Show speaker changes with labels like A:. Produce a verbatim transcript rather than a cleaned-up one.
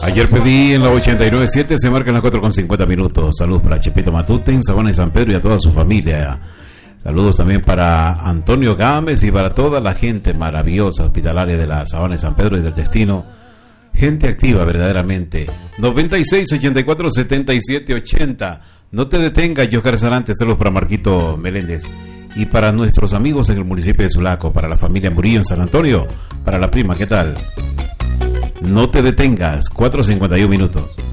A: Ayer pedí en la ochenta y nueve punto siete, se marcan las cuatro con cincuenta minutos. Saludos para Chepito Matute en Sabana de San Pedro y a toda su familia. Saludos también para Antonio Gámez y para toda la gente maravillosa hospitalaria de la Sabana de San Pedro y del destino. Gente activa verdaderamente. noventa y seis, ochenta y cuatro, setenta y siete, ochenta. No te detengas, Oscar Sarante. Saludos para Marquito Meléndez. Y para nuestros amigos en el municipio de Sulaco, para la familia Murillo en San Antonio, para la prima, ¿qué tal? No te detengas, cuatro cincuenta y uno minutos.